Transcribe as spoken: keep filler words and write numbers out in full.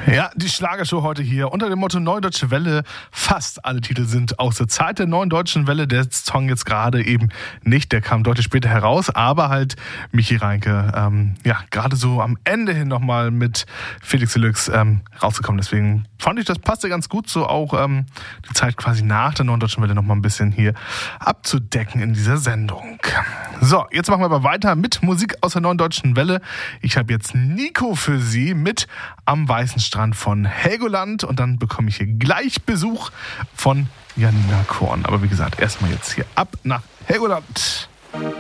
Ja, die Schlagershow heute hier unter dem Motto Neue Deutsche Welle. Fast alle Titel sind aus der Zeit der Neuen Deutschen Welle. Der Song jetzt gerade eben nicht, der kam deutlich später heraus, aber halt Michi Reinke, ähm, ja, gerade so am Ende hin nochmal mit Felix Deluxe ähm, rausgekommen. Deswegen fand ich, das passte ganz gut, so auch ähm, die Zeit quasi nach der Neuen Deutschen Welle nochmal ein bisschen hier abzudecken in dieser Sendung. So, jetzt machen wir aber weiter mit Musik aus der Neuen Deutschen Welle. Ich habe jetzt Nico für Sie mit Am Weißen Strand von Helgoland und dann bekomme ich hier gleich Besuch von Janina Korn. Aber wie gesagt, erstmal jetzt hier ab nach Helgoland.